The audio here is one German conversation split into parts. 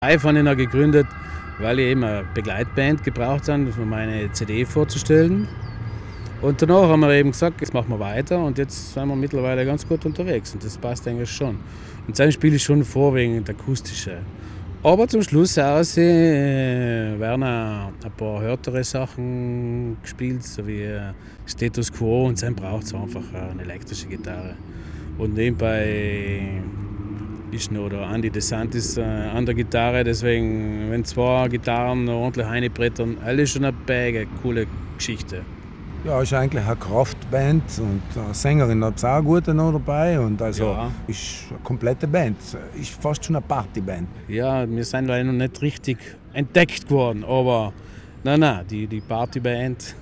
Live habe ich noch gegründet, weil ich eben eine Begleitband gebraucht habe, um meine CD vorzustellen. Und danach haben wir eben gesagt, jetzt machen wir weiter und jetzt sind wir mittlerweile ganz gut unterwegs und das passt eigentlich schon. Und dann spiele ich schon vorwiegend akustische. Aber zum Schluss aus werden auch ein paar härtere Sachen gespielt, so wie Status Quo, und dann braucht es einfach eine elektrische Gitarre. Und nebenbei ist noch der Andy DeSantis an der Gitarre, deswegen, wenn zwei Gitarren ordentlich reinbrettern, alles schon eine Bäge, coole Geschichte. Ja, ist eigentlich eine Kraftband und eine Sängerin hat es auch gut noch dabei und also Ja. ist eine komplette Band, ist fast schon eine Partyband. Ja, wir sind leider noch nicht richtig entdeckt worden, aber nein, die Partyband,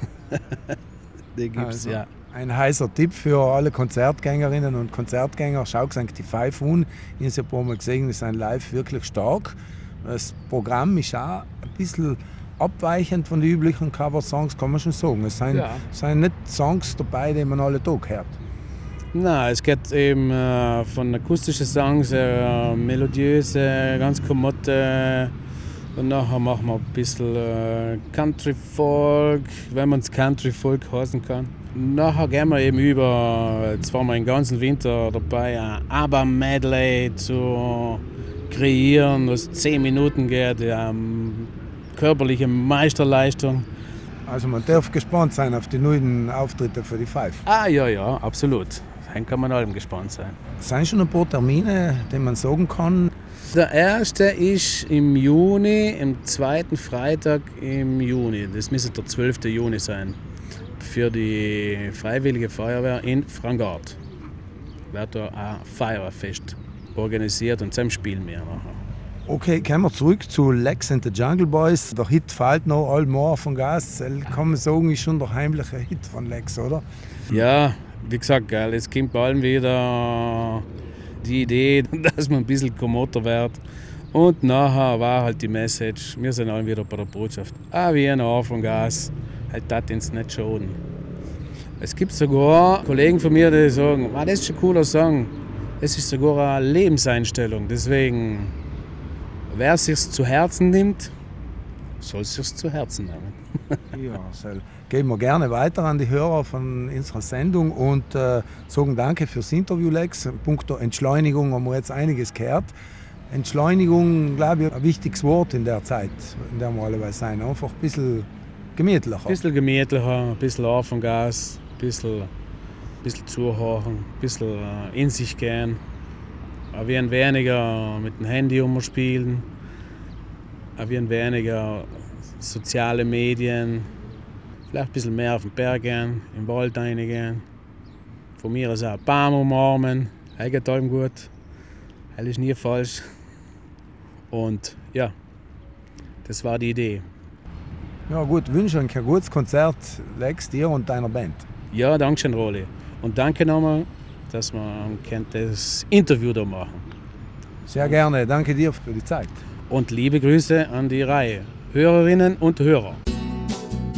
die gibt's, Also, ja. Ein heißer Tipp für alle Konzertgängerinnen und Konzertgänger, schaut euch die Five an. Ich habe es ein paar Mal gesehen, die sind live wirklich stark. Das Programm ist auch ein bisschen abweichend von den üblichen Cover-Songs, kann man schon sagen. Es sind nicht Songs dabei, die man alle Tag hört. Nein, es geht eben von akustischen Songs, melodiöse, ganz komotte. Und nachher machen wir ein bisschen Country Folk, wenn man es Country Folk heißen kann. Nachher gehen wir eben über, jetzt waren wir den ganzen Winter dabei, ein ABBA-Medley zu kreieren, was 10 Minuten geht, körperliche Meisterleistung. Also man darf gespannt sein auf die neuen Auftritte für die Five. Ja, absolut. Dann kann man allem gespannt sein. Es sind schon ein paar Termine, die man sagen kann. Der erste ist im Juni, im zweiten Freitag im Juni. Das müsste der 12. Juni sein. Für die Freiwillige Feuerwehr in Frangart. Wird da ein Feuerwehrfest organisiert und zusammen spielen wir nachher. Okay, kommen wir zurück zu Lex and the Jungle Boys. Der Hit fällt noch allmal von Gas. Kann man sagen, ist schon der heimliche Hit von Lex, oder? Ja, wie gesagt, es kommt bei allem wieder die Idee, dass man ein bisschen kommoder wird. Und nachher war halt die Message, wir sind alle wieder bei der Botschaft. Wie ein von Gas, halt das uns nicht schaden. Es gibt sogar Kollegen von mir, die sagen, das ist ein cooler Song. Es ist sogar eine Lebenseinstellung. Deswegen, wer es sich zu Herzen nimmt, soll es sich zu Herzen nehmen. Ja, so geben wir gerne weiter an die Hörer von unserer Sendung und sagen danke fürs Interview, Lex. Punkto Entschleunigung haben wir jetzt einiges gehört. Entschleunigung, glaube ich, ein wichtiges Wort in der Zeit, in der wir alle sein. Einfach ein bisschen gemütlicher. Ein bisschen gemütlicher, ein bisschen auf vom Gas, ein bisschen zuhören, ein bisschen in sich gehen. Ein weniger mit dem Handy umspielen, ein weniger soziale Medien, vielleicht ein bisschen mehr auf den Berg gehen, im Wald reingehen. Von mir aus auch ein Baum umarmen, das geht allem gut, das ist nie falsch. Und ja, das war die Idee. Ja gut, wünsche euch ein gutes Konzert, Lex, dir und deiner Band. Ja, danke schön, Rolli. Und danke nochmal, dass wir das Interview da machen. Sehr gerne, danke dir für die Zeit. Und liebe Grüße an die Reihe Hörerinnen und Hörer.